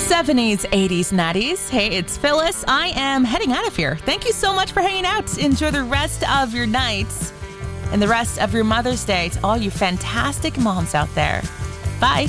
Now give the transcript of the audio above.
70s, 80s, 90s. Hey, it's Phyllis. I am heading out of here. Thank you so much for hanging out. Enjoy the rest of your nights and the rest of your Mother's Day to all you fantastic moms out there. Bye.